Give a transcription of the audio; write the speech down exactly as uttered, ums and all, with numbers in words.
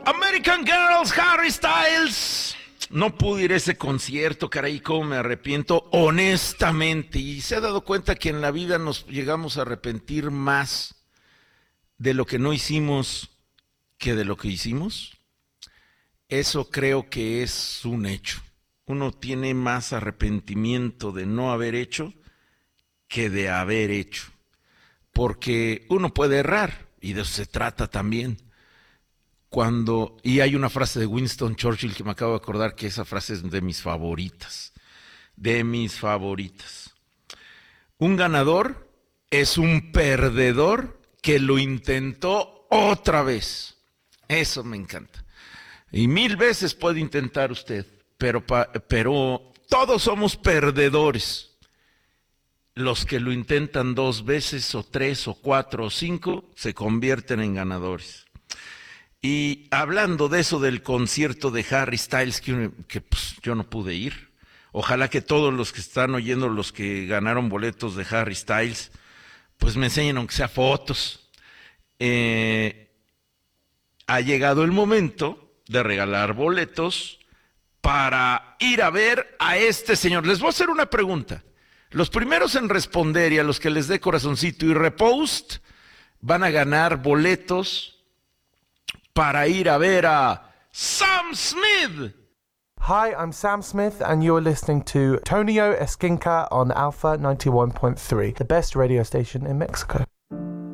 American Girls, Harry Styles. No pude ir a ese concierto, caray, cómo me arrepiento, honestamente. Y se ha dado cuenta que en la vida nos llegamos a arrepentir más de lo que no hicimos que de lo que hicimos. Eso creo que es un hecho. Uno tiene más arrepentimiento de no haber hecho que de haber hecho. Porque uno puede errar, y de eso se trata también. Cuando, y hay una frase de Winston Churchill que me acabo de acordar que esa frase es de mis favoritas, de mis favoritas. Un ganador es un perdedor que lo intentó otra vez. Eso me encanta. Y mil veces puede intentar usted, pero, pero todos somos perdedores. Los que lo intentan dos veces o tres o cuatro o cinco se convierten en ganadores. Y hablando de eso del concierto de Harry Styles, que, que pues, yo no pude ir. Ojalá que todos los que están oyendo, los que ganaron boletos de Harry Styles, pues me enseñen aunque sea fotos. Eh, ha llegado el momento de regalar boletos para ir a ver a este señor. Les voy a hacer una pregunta. Los primeros en responder y a los que les dé corazoncito y repost van a ganar boletos para ir a ver a Sam Smith. Hi, I'm Sam Smith, and you're listening to Tonio Esquinca on Alpha ninety-one point three, the best radio station in Mexico.